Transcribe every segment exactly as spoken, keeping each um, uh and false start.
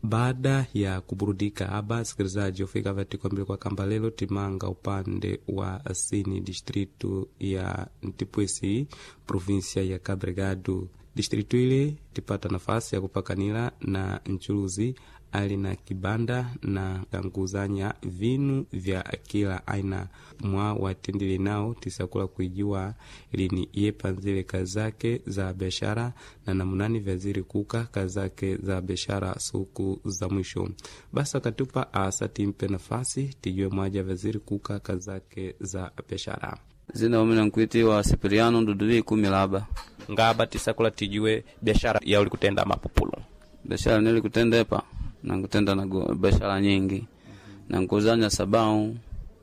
Baada ya kuburudika haba, sikilizaji ufika vati kwa mbili kwa kamba lelo timanga upande wa asini distritu ya Ntipwesi, provinsia ya Cabo Delgado. Distritu ile tipata nafasi ya kupakanila na Nchuluzi ali na kibanda na kanguzanya vinu vya kila aina. Mwa watendili nao tisakula kuijua lini yepa zile kazake za biashara na namunani vya ziri kuka kazake za biashara suku za mwisho. Basa katupa asati mpe nafasi tijue mwaja vya ziri kuka kazake za biashara. Zina wamina mkuiti wa Sipiriano Nduduvi Kumilaba. Ngaba tisakula tijue biashara ya uli kutenda mapupulu. Biashara nili kutenda epa na kutenda na biashara nyingi. Mm-hmm. Na nkuzanya sabau,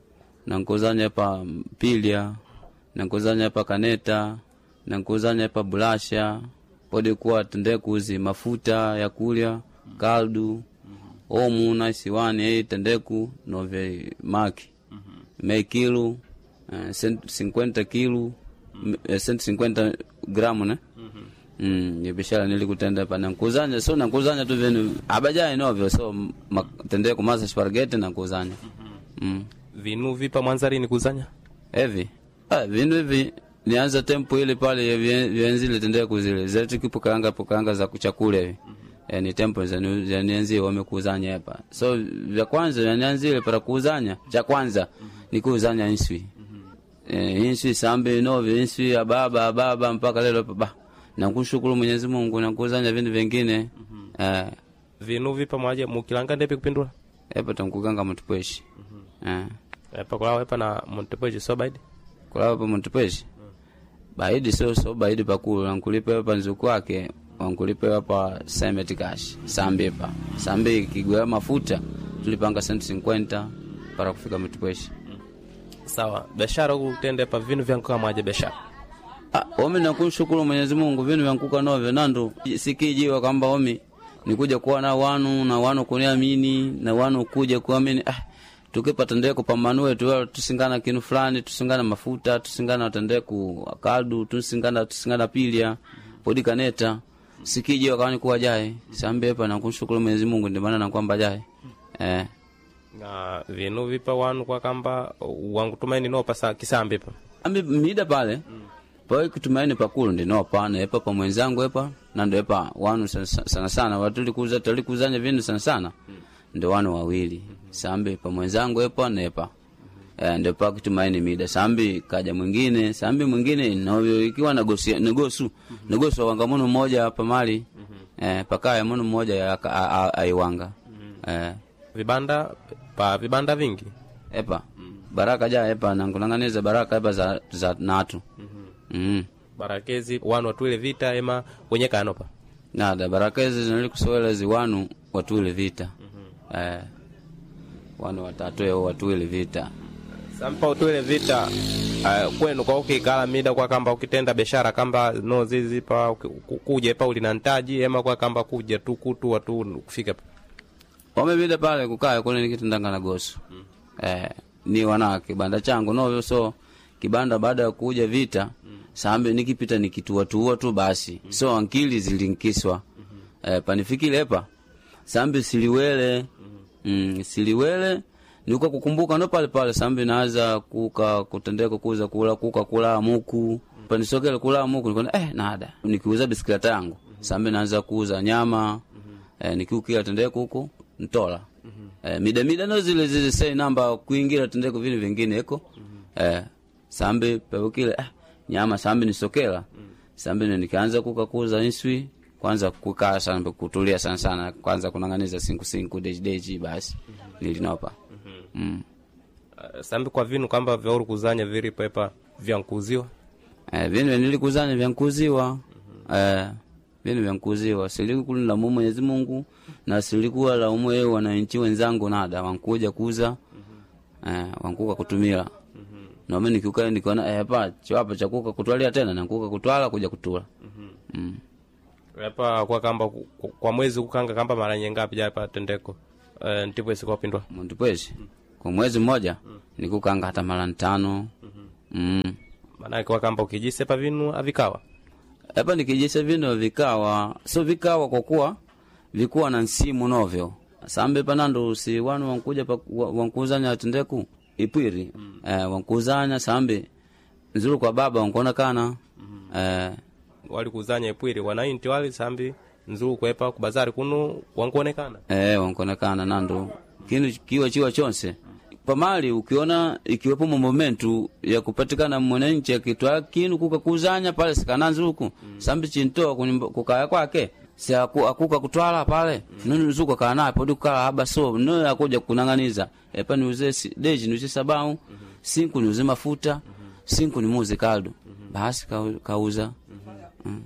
na nkuzanya epa pilia, na nkuzanya epa kaneta, na nkuzanya epa bulasha, podi kuwa tendekuzi mafuta ya kulia, kaldu, mm-hmm. omu na isiwani, hei tendeku, nove maki, mm-hmm. mei kilu, cinquenta kilo, cento e cinquenta gramu ne. Mhm. Mm, ye biashara nili kutenda pa na nkuzanya, so na nkuzanya tu venu abajaye novyo, so tendea kumasa spaghetti na nkuzanya. Mhm. Mm. Vinu vipa mwanzari ni kuzanya? Evi. Ah, vinu hivi nianza tempo ile pale ya vienzi tendea kuzile. Zetu kipukanga pukanga za kuchakule hivi. Mhm. E, ni tempo za nianzi wamekuzanya hapa. So vya kwanza nianzi ile para kuzanya. Cha kwanza mm -hmm. ni kuzanya inswi. Eh, inswi sambe novi inswi ababa ababa mpaka lelo baba. Na kushukuru Mwenyezi Mungu na kuzanya vindu vingine. Mm -hmm. Eh, vinu vipa mwaje mukilanga ndepe kupindula? Epa tankuganga mutupweshi. Mhm. Mm eh. Epa kwa epa na mutupweshi so baidi. Kwa epa mutupweshi. Mm. Baidi so so baidi pakulu na kulipa epa nzuku wake. Wankulipe hapa Semet cash sambe pa sambe kigwa mafuta tulipanga cent cinquenta para kufika mtupweshi. Mm. Sawa, biashara utende pa vinu vyangu kama aje biashara. Ah, omi nakushukuru Mwenyezi Mungu vinu vyangu novyo nando sikijiwa kwamba omi nikuja kuwa na wanu na wanu kuniamini na wanu kuja kuamini. Ah, tukipata ndeko kupambanue tu tusingana kinu fulani, tusingana mafuta, tusingana tendee ku kaldu, tusingana tusingana pilia, podi kaneta. Sikiji wakani kuwa jae sambe hapa na kumshukuru Mwenyezi Mungu ndio maana na kwamba jae. Eh. Na vinu vipa wanu kwa kamba wangu tumaini no pasa kisambe hapa. Ambi mida pale. Mm. Pao kutumaini pakulu ndio no pana hapa pa mwenzangu hapa na ndio hapa wanu sana sana, sana. Watu tulikuza tulikuzanya vinu sana sana. Mm. Ndio wanu wawili. Mm-hmm. Sambe pa mwenzangu hapa na hapa. Eh, ndio pa kutumaini mida sambi kaja mwingine sambi mwingine na ikiwa nagosi negosu mm-hmm. negosu wangamono mmoja hapa mali mm-hmm. eh pakaya mono mmoja aiwanga mm-hmm. eh vibanda pa vibanda vingi epa mm-hmm. baraka ja epa na kunanganiza baraka hapa za za natu mhm mm. Barakezi wanu watu ile vita ema wenye kanopa nada barakezi nilikusowelezi wanu watu ile vita mhm mm. eh wanu watatu yao watu ile vita sampa utuele vita uh, kwenu kwa ukikala mida kwa kamba ukitenda biashara kamba no zizi pa kuja pa ulinantaji ema kwa kamba kuja tu kutu watu kufika wame mida pale kukaa kule nikitendanga na gosu mm. eh ni wana kibanda changu no so kibanda baada ya kuja vita mm. sambe nikipita nikitua tu tu basi mm. so ankili zilinkiswa mm-hmm. eh panifikile hapa sambe siliwele mm. mm siliwele niko kukumbuka ndo pale pale sambi naanza kuka kutendeka kuuza kula kuka kula muku panisokele kula muku niko eh nada nikiuza bisikleta yangu sambi naanza kuuza nyama eh nikiukia tendeka huko ntola eh mida mida no zile zile say namba kuingira tendeka vile vingine eko eh sambi pekile eh nyama sambi nisokela sambi nikaanza kuka kuuza inswi kwanza kukaa sana kutulia sana sana kwanza kunanganiza cinco cinco deji deji basi nilinopa. Mm. Uh, sambi kwa vinu kamba vya uru kuzanya viri pepa vya nkuziwa? Eh, vinu nilikuzanya vya nkuziwa. Mm-hmm. Eh, vinu vya nkuziwa. Siliku kulina mumu Mwenyezi Mungu na silikuwa la umwe wananchi wenzangu nada wankuja kuza. Mm-hmm. Eh, wankuka kutumila. Mm-hmm. Na mimi nikiukaa nikaona eh hapa chapa cha kuka kutwalia tena na kuka kutwala kuja kutula. Mhm. Mm. Hapa kwa kamba kwa mwezi kukanga kamba mara nyengapi hapa tendeko? Eh, Ntipwesi kwa pindwa. Ntipwesi. Mm. Kwa mwezi mmoja mm. nikukanga hata mara tano. Mhm. Mm. Maana kwa kamba ukijisepa vinu avikawa. Hapa nikijise vinu vikawa, so vikawa kwa kuwa vikuwa na nsimu novyo sambe panando si wanu wankuja pa wankuzanya atendeku ipwiri mm. eh wankuzanya sambe nzuru kwa baba wankona kana mm. eh wali kuzanya ipwiri wanainti wali sambe nzuru kwepa kubazari kuno wankuonekana eh wankuonekana nando kinu kiwa chiwa chonse pamali ukiona ikiwepo momentu ya kupatikana mwananchi akitwa kinu kukakuzanya pale sikana nzuruku mm. sambe chintoa kukaya kwake si aku, akuka kutwala pale mm. nunu zuko kana podi kukala haba so no yakuja kunanganiza epa ni uze deji ni uze sabau mm-hmm. sinku ni uze mafuta mm-hmm. sinku ni muze kaldo mm-hmm. basi ka, kauza mm-hmm. mm.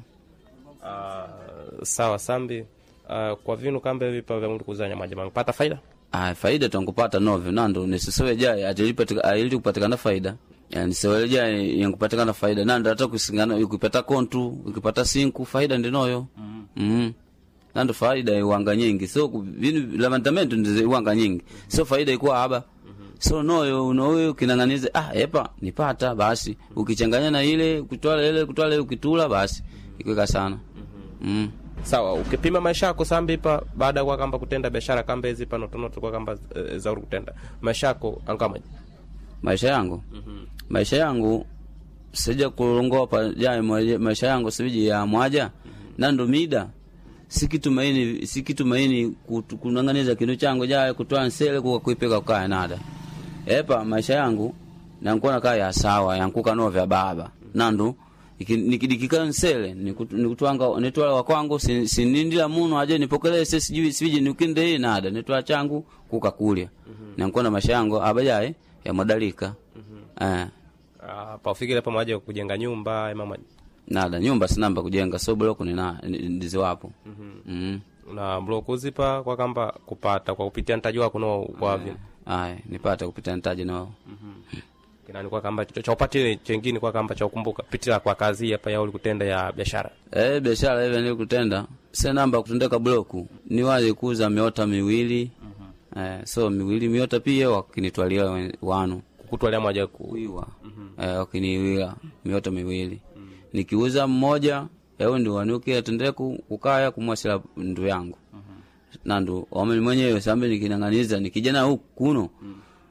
uh, sawa sambi uh, kwa vinu kambe vipa vya mtu kuzanya majama pata faida ah faida tungupata novyo nando nisisowe jaye atilipatika aili kupatikana faida yani sewe jaye yangupatikana faida nando hata kusingana ukipata kontu ukipata sinku faida ndinoyo mm. mm. nando faida iwanga nyingi so vinu lamantamento ndize iwanga nyingi so faida ikuwa haba mm-hmm. so noyo unoyo kinanganize ah epa nipata basi ukichanganya na ile kutwala ile kutwala ile ukitula basi mm-hmm. ikweka sana mm-hmm. mm. Sawa ukipima maisha yako sambi pa baada kwa kamba kutenda biashara kamba hizi pa notonoto kwa kamba e, za kutenda maisha yako angama maisha yangu mm-hmm. maisha yangu sija kulongopa jaye maisha yangu siviji ya mwaja mm-hmm. nando mida sikitumaini sikitumaini kunanganiza kinu changu jaye kutoa nsele kwa kuipeka kwa nada epa maisha yangu na nkona kaya sawa yankuka no vya baba mm-hmm. nando nikidikika nsele nikutwanga nitwala wa kwangu sinindila muno aje nipokelee sijui siviji nikinde nada nitwala changu kukakulia mm-hmm. na nkona maisha yangu abajaye ya madalika mm-hmm. eh ah pa ufikile pamoja kujenga nyumba mama nada nyumba sinamba kujenga so block ni na ndizi wapo mhm mm mm. na block uzipa kwa kamba kupata kwa kupitia ntaji wako no kwa vile ai nipata kupitia ntaji no mhm kinani kwa kamba cha upatile chengine kwa kamba cha ukumbuka pitila kwa kazi hapa ya ulikutenda ya biashara eh biashara ile nilikutenda sasa namba kutendeka block ni wale kuuza miota miwili mhm eh so miwili miota pia wakinitwalia wanu kukutwalia moja kuiwa mhm eh wakiniwia miota miwili mm. nikiuza mmoja yao ndio wanuki atendeku kukaya kumwasila ndu yangu mhm nando wame mwenyewe sambe nikinanganiza nikijana huku kuno mm.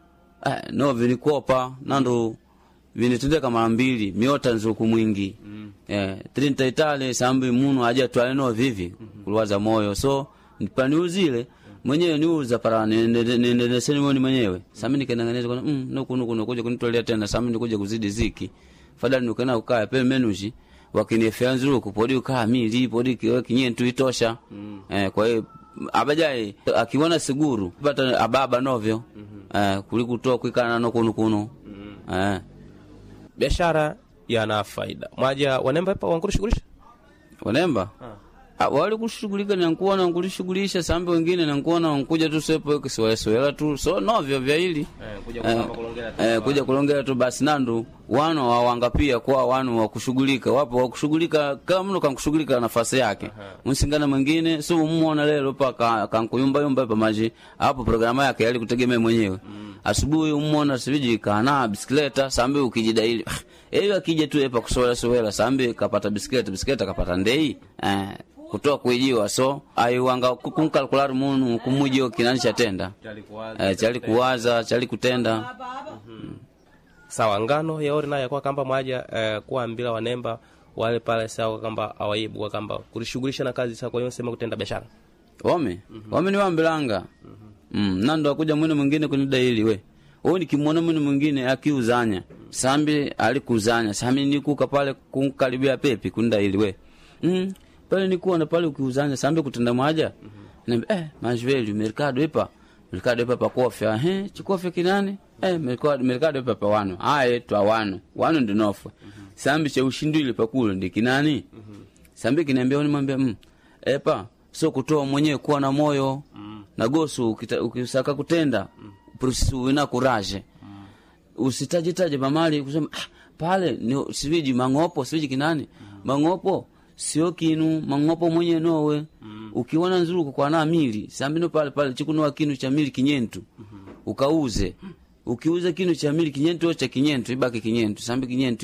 eh no vilikopa nando vinitendeka mara mbili miota nzuku mwingi mm. eh trinta itale sambe muno aje twale no vivi mm-hmm. kulwaza moyo so nipaniuzile mwenyewe niuza para nende seni mwenyewe sambe nikinanganiza kwa mm no kuno kuno kuja kunitolea tena sambe nikuja kuzidi ziki fadhali nikana ukaya pe menuji wakinifia nzuru kupodi ukaa mili podi kiwe kinyentu itosha mm. eh kwa hiyo abajaye akiona siguru pata ababa novyo mm-hmm. eh kulikutoa kuikana no kuno kuno mm. eh biashara yana faida mwaja wanemba hapa wangurushughulisha wanemba ah wali kushughulika na kuona ngulishughulisha sambe wengine na kuona wankuja tu sepo kisiwaeswela tu so novyo vya hili eh kuja eh, kulongea tu eh kuja kulongea tu basi nando wano wawanga pia kwa wano wa kushughulika wapo wa kushughulika kama mno kankushughulika nafasi yake msingana mwingine so muona leo paka kankuyumba yumba hapa maji hapo programa yake yali kutegemea mwenyewe mm. asubuhi umuona siviji kana bisikleta sambe ukijidaili eh akija tu hapa kusowela sowela sambe kapata bisikleta bisikleta kapata ndei eh kutoa kuijiwa so aiwanga kunkalkular munu kumujio kinanisha tenda eh chali kuwaza chali kutenda mm-hmm. sawa ngano yaori naye kwa kamba mwaja eh, kuambila wanemba wale pale sawa kamba awaibu kwa kamba kulishughulisha na kazi sawa kwa hiyo sema kutenda biashara wame mm-hmm. wame ni waambilanga mhm mm, nando akuja mwene mwingine kunida hili we wewe nikimwona mwene mwingine akiuzanya sambi alikuzanya sami nikuka pale kunkaribia pepi kunida hili we mhm pale nikuona pale ukiuzanya sambe kutenda mwaja mm-hmm. na eh majveli mercado hapa mercado hapa pa kofia eh chikofia kinani eh mercado mercado hapa pa wano aye twa wano wano ndinofa mm-hmm. sambe cha ushindi ile pakule ndikinani mm-hmm. sambe kiniambia ni mwambia mm epa so kutoa mwenyewe kuwa na moyo mm-hmm. na gosu ukisaka kutenda mm-hmm. prusu ina courage mm-hmm. usitajitaje mamali kusema ah pale ni siviji mangopo siviji kinani mm-hmm. mangopo sio kinu mangopo mwenye nowe mm. ukiona nzuru kwa na mili sambino pale pale chikunoa kinu cha mili kinyentu mm-hmm. ukauze ukiuza kinu cha mili kinyentu cha kinyentu ibaki kinyentu sambi kinyentu